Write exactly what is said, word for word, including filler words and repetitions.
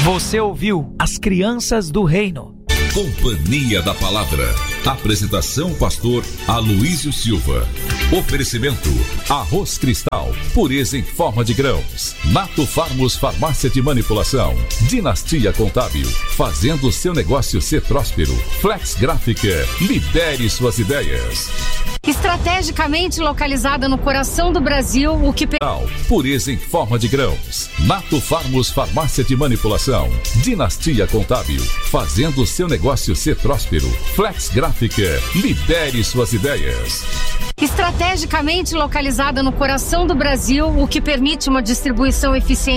Você ouviu As Crianças do Reino. Companhia da Palavra. Apresentação pastor Aloísio Silva. Oferecimento Arroz Cristal, pureza em forma de grãos. Nato Farmos Farmácia de Manipulação. Dinastia Contábil, fazendo seu negócio ser próspero. Flex Gráfica, lidere suas ideias. Estrategicamente localizada no coração do Brasil, o que... Pureza em forma de grãos. Nato Farmos Farmácia de Manipulação. Dinastia Contábil, fazendo seu negócio ser próspero. Flex Gráfica, lidere suas ideias. Estrategicamente localizada no coração do Brasil, o que permite uma distribuição eficiente